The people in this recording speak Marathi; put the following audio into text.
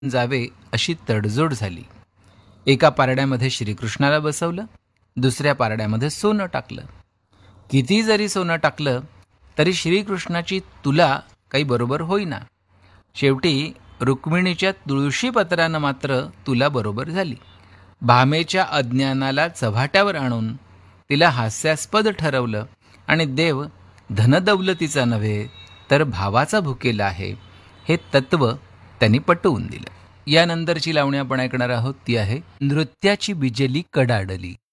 जावे अशी तडजोड झाली. एका पारड्यामध्ये श्रीकृष्णाला बसवलं, दुसऱ्या पारड्यामध्ये सोनं टाकलं. किती जरी सोनं टाकलं तरी श्रीकृष्णाची तुला काही बरोबर होईना. शेवटी रुक्मिणीच्या तुळशीपत्रानं मात्र तुला बरोबर झाली. भामेच्या अज्ञानाला चव्हाट्यावर आणून तिला हास्यास्पद ठरवलं आणि देव धनदौलतीचा नव्हे तर भावाचा भुकेला आहे हे तत्व त्यांनी पटवून दिलं. यानंतरची लावणी आपण ऐकणार आहोत ती आहे नृत्याची बिजली कडाडली.